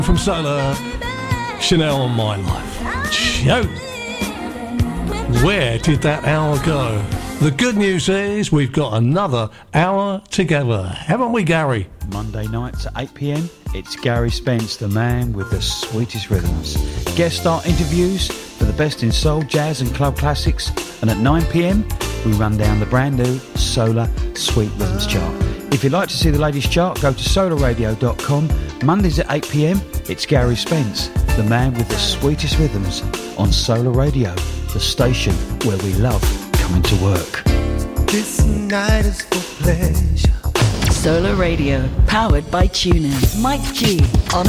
From Solar, Chanel on My Life. Joe, where did that hour go? The good news is we've got another hour together, haven't we, Gary? Monday nights at 8 p.m, it's Gary Spence, the man with the sweetest rhythms. Guest star interviews for the best in soul, jazz and club classics. And at 9 p.m, we run down the brand new Solar Sweet Rhythms chart. If you'd like to see the latest chart, go to solarradio.com. Mondays at 8 p.m, it's Gary Spence, the man with the sweetest rhythms on Solar Radio, the station where we love coming to work. This night is for pleasure. Solar Radio, powered by TuneIn. Mike G on